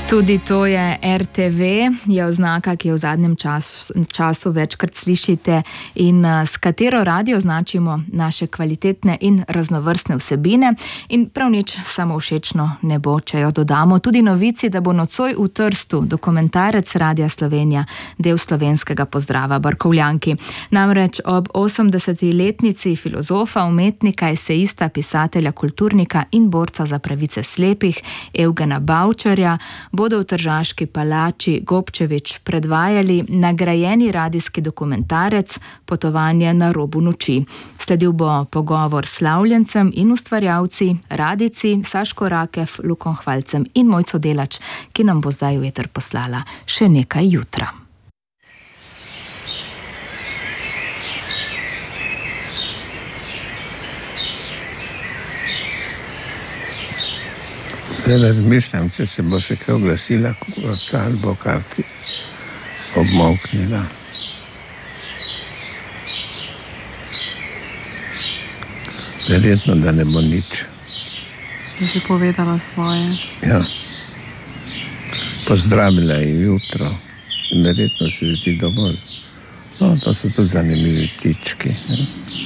Tudi to je RTV, je oznaka, ki jo v zadnjem času večkrat slišite in s katero radi označimo naše kvalitetne in raznovrstne vsebine in prav nič samovšečno ne bo, če jo dodamo tudi novici, da bo nocoj v Trstu dokumentarec Radia Slovenija del slovenskega pozdrava Barkovljanki. Namreč ob 80-letnici filozofa, umetnika, esejista, pisatelja, kulturnika in borca za pravice slepih Evgena Bavčarja bodo v Tržaški palači Gobčević predvajali nagrajeni radijski dokumentarec Potovanje na robu noči. Sledil bo pogovor s slavljencem in ustvarjalci, radijci Saško Rakev, Lukom Hvalcem in Mojco Delač, ki nam bo zdaj v eter poslala še nekaj jutra. Zdaj razmišljam, če se bo še kaj oglasila, kukovca ali bo kar ti obmolknila. Verjetno, da ne bo nič. Je že povedala svoje. Ja. Pozdravila je jutro in verjetno se zdi dovolj. No, to so tudi zanimivi ptički.